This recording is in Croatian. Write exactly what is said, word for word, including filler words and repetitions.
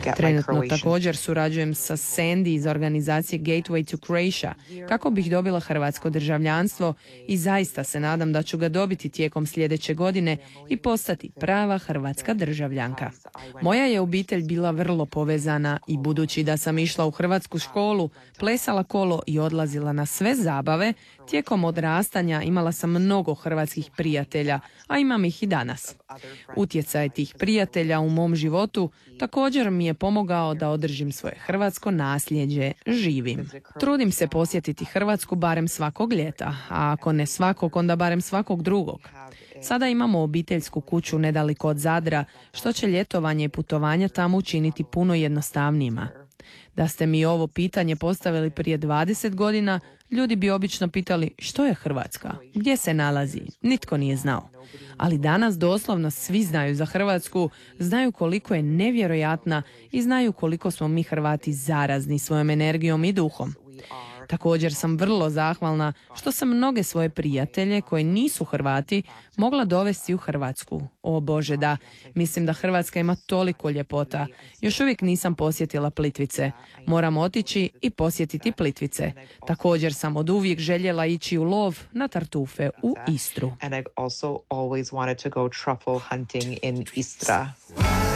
Trenutno također surađujem sa Sandy iz organizacije Gateway to Croatia kako bih dobila hrvatsko državljanstvo i zaista se nadam da ću ga dobiti tijekom sljedeće godine i postati prava hrvatska državljanka. Moja je obitelj bila vrlo povezana i budući da sam išla u hrvatsku školu, plesala kolo i odlazila na sve zabave, tijekom odrastanja imala sam mnogo hrvatskih prijatelja, a imam ih i danas. Utjecaj tih prijatelja u mom životu također mi je pomogao da održim svoje hrvatsko nasljeđe živim. Trudim se posjetiti Hrvatsku barem svakog ljeta, a ako ne svakog, onda barem svakog drugog. Sada imamo obiteljsku kuću nedaleko od Zadra, što će ljetovanje i putovanja tamo učiniti puno jednostavnijima. Da ste mi ovo pitanje postavili prije dvadeset godina, ljudi bi obično pitali što je Hrvatska, gdje se nalazi, nitko nije znao. Ali danas doslovno svi znaju za Hrvatsku, znaju koliko je nevjerojatna i znaju koliko smo mi Hrvati zarazni svojom energijom i duhom. Također sam vrlo zahvalna što sam mnoge svoje prijatelje koji nisu Hrvati mogla dovesti u Hrvatsku. O Bože da, mislim da Hrvatska ima toliko ljepota. Još uvijek nisam posjetila Plitvice. Moram otići i posjetiti Plitvice. Također sam od uvijek željela ići u lov na tartufe u Istru. And I've also always wanted to go truffle hunting in Istra.